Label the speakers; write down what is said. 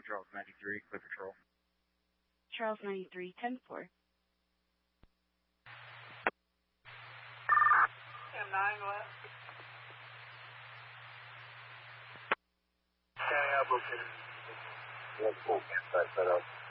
Speaker 1: Charles 93, clear patrol.
Speaker 2: Charles 93, 10-4.
Speaker 3: M9 left. Carry out located.
Speaker 4: That's full campsite set up.